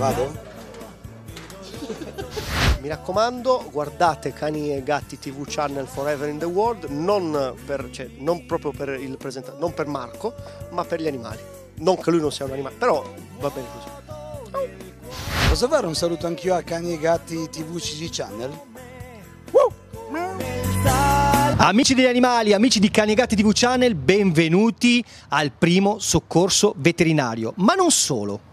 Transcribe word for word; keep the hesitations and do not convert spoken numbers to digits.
Vado? Mi raccomando, guardate Cani e Gatti T V Channel Forever in the World, non, per, cioè, non proprio per il presentatore, non per Marco, ma per gli animali. Non che lui non sia un animale, però va bene così. Posso fare un saluto anch'io a Cani e Gatti T V C G Channel? Amici degli animali, amici di Cani e Gatti T V Channel, benvenuti al primo soccorso veterinario, ma non solo.